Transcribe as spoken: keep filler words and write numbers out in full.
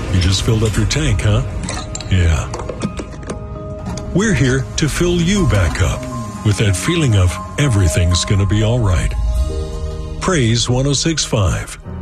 You just filled up your tank, huh? Yeah. We're here to fill you back up with that feeling of everything's gonna be all right. Praise one oh six point five.